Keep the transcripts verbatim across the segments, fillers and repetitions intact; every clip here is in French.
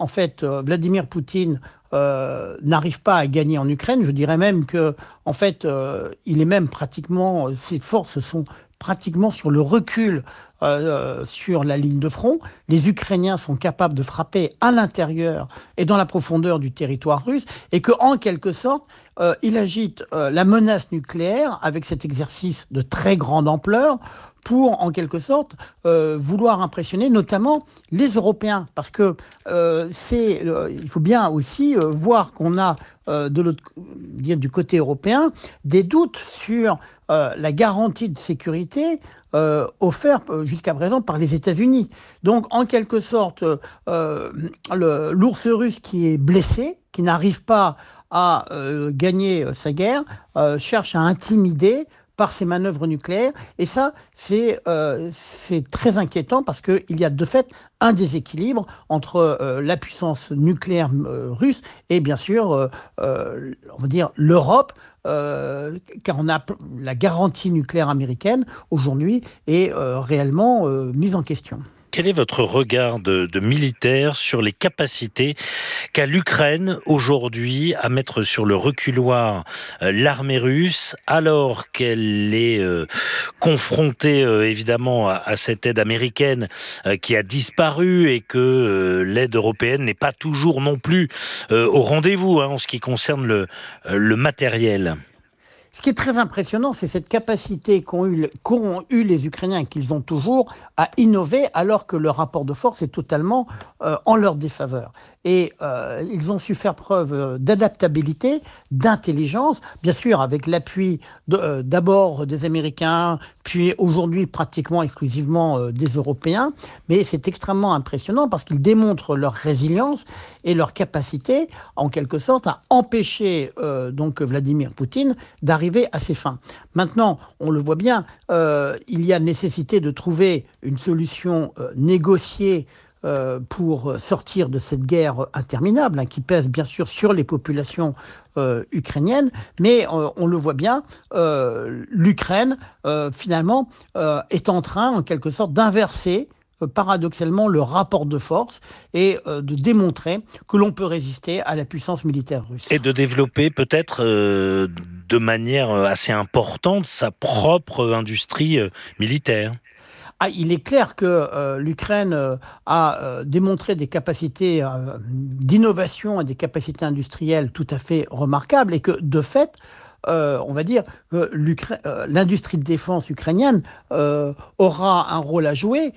en fait, euh, Vladimir Poutine euh, n'arrive pas à gagner en Ukraine. Je dirais même que, en fait, euh, il est même pratiquement, ses forces sont pratiquement sur le recul euh, sur la ligne de front. Les Ukrainiens sont capables de frapper à l'intérieur et dans la profondeur du territoire russe, et que, en quelque sorte, euh, il agite euh, la menace nucléaire avec cet exercice de très grande ampleur pour, en quelque sorte, euh, vouloir impressionner notamment les Européens. Parce que euh, c'est, euh, il faut bien aussi euh, voir qu'on a, euh, de l'autre, dire du côté européen, des doutes sur euh, la garantie de sécurité euh, offerte euh, jusqu'à présent par les États-Unis. Donc, en quelque sorte, euh, le, l'ours russe qui est blessé, qui n'arrive pas à euh, gagner sa guerre, euh, cherche à intimider par ces manœuvres nucléaires. Et ça, c'est, euh, c'est très inquiétant parce qu'il y a de fait un déséquilibre entre euh, la puissance nucléaire euh, russe et bien sûr, euh, euh, on va dire, l'Europe, euh, car on a la garantie nucléaire américaine aujourd'hui est euh, réellement euh, mise en question. Quel est votre regard de, de militaire sur les capacités qu'a l'Ukraine aujourd'hui à mettre sur le reculoir euh, l'armée russe, alors qu'elle est euh, confrontée euh, évidemment à, à cette aide américaine euh, qui a disparu, et que euh, l'aide européenne n'est pas toujours non plus euh, au rendez-vous hein, en ce qui concerne le, euh, le matériel? Ce qui est très impressionnant, c'est cette capacité qu'ont eu, qu'ont eu les Ukrainiens et qu'ils ont toujours à innover, alors que le rapport de force est totalement euh, en leur défaveur. Et euh, ils ont su faire preuve d'adaptabilité, d'intelligence, bien sûr avec l'appui de, euh, d'abord des Américains, puis aujourd'hui pratiquement exclusivement euh, des Européens. Mais c'est extrêmement impressionnant parce qu'ils démontrent leur résilience et leur capacité, en quelque sorte, à empêcher euh, donc Vladimir Poutine d'arriver à ses fins. Maintenant, on le voit bien, euh, il y a nécessité de trouver une solution euh, négociée euh, pour sortir de cette guerre interminable hein, qui pèse bien sûr sur les populations euh, ukrainiennes, mais euh, on le voit bien, euh, l'Ukraine euh, finalement euh, est en train en quelque sorte d'inverser paradoxalement le rapport de force et euh, de démontrer que l'on peut résister à la puissance militaire russe. Et de développer peut-être euh, de manière assez importante sa propre industrie euh, militaire. Ah, il est clair que euh, l'Ukraine euh, a euh, démontré des capacités euh, d'innovation et des capacités industrielles tout à fait remarquables, et que de fait, Euh, on va dire que euh, l'industrie de défense ukrainienne euh, aura un rôle à jouer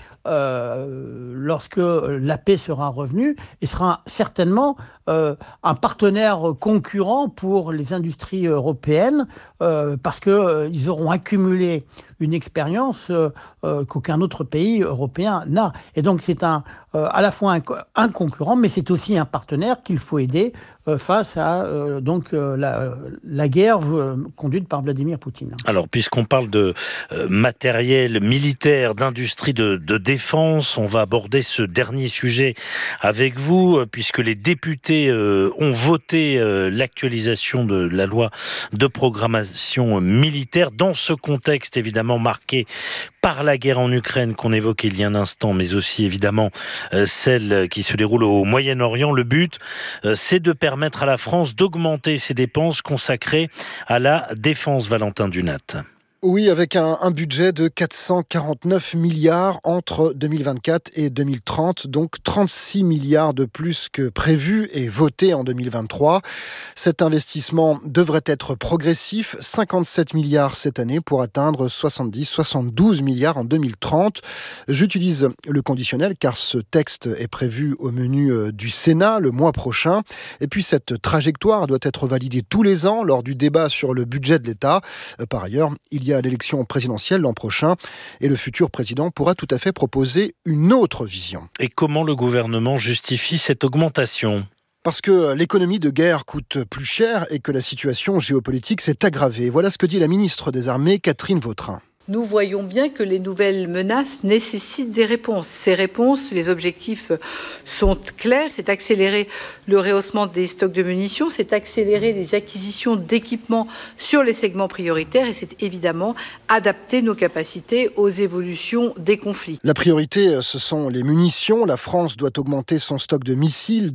euh, lorsque la paix sera revenue, et sera certainement euh, un partenaire concurrent pour les industries européennes euh, parce qu'ils euh, auront accumulé une expérience euh, euh, qu'aucun autre pays européen n'a. Et donc c'est un, euh, à la fois un, un concurrent, mais c'est aussi un partenaire qu'il faut aider euh, face à euh, donc, euh, la, la guerre conduite par Vladimir Poutine. Alors, puisqu'on parle de euh, matériel militaire, d'industrie de, de défense, on va aborder ce dernier sujet avec vous, euh, puisque les députés euh, ont voté euh, l'actualisation de la loi de programmation militaire, dans ce contexte évidemment marqué par la guerre en Ukraine qu'on évoquait il y a un instant, mais aussi évidemment euh, celle qui se déroule au Moyen-Orient. Le but, euh, c'est de permettre à la France d'augmenter ses dépenses consacrées à la défense. Valentin Dunat. Oui, avec un, un budget de quatre cent quarante-neuf milliards entre deux mille vingt-quatre et deux mille trente, donc trente-six milliards de plus que prévu et voté en deux mille vingt-trois. Cet investissement devrait être progressif, cinquante-sept milliards cette année pour atteindre soixante-dix, soixante-douze milliards en deux mille trente. J'utilise le conditionnel car ce texte est prévu au menu du Sénat le mois prochain. Et puis cette trajectoire doit être validée tous les ans lors du débat sur le budget de l'État. Par ailleurs, il y a à l'élection présidentielle l'an prochain, et le futur président pourra tout à fait proposer une autre vision. Et comment le gouvernement justifie cette augmentation ? Parce que l'économie de guerre coûte plus cher et que la situation géopolitique s'est aggravée. Voilà ce que dit la ministre des Armées, Catherine Vautrin. Nous voyons bien que les nouvelles menaces nécessitent des réponses. Ces réponses, les objectifs sont clairs. C'est accélérer le rehaussement des stocks de munitions, c'est accélérer les acquisitions d'équipements sur les segments prioritaires, et c'est évidemment adapter nos capacités aux évolutions des conflits. La priorité, ce sont les munitions. La France doit augmenter son stock de missiles